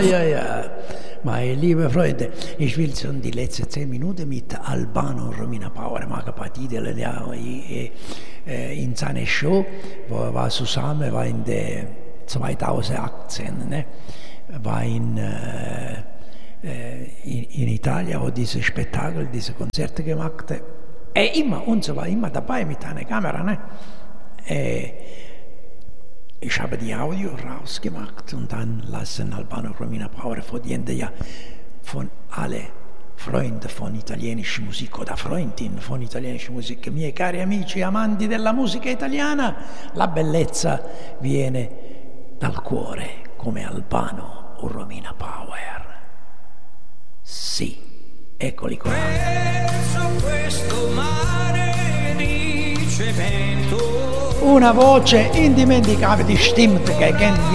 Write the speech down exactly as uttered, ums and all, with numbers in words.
ja, ja. Meine liebe Freunde, ich will schon die letzten zehn Minuten mit Albano und Romina Power machen, Partite in seiner Show, wo er war zusammen, war in der zweitausendachtzehn, ne? War in, äh, in, in Italien, wo diese Spektakel, diese Konzerte gemacht hat. Er immer, und so war immer dabei mit einer Kamera, ne? Äh, Ich habe die Audio rausgemacht und dann lassen Albano und Romina Power vor die Ende ja von alle Freunde von italienischer Musik oder Freundinnen von italienischer Musik, miei cari amici amanti della musica italiana, la bellezza viene dal cuore come Albano o Romina Power. Sì, eccoli qua. Verso questo mare di cemento Una voce indimenticabile, die stimmt gegen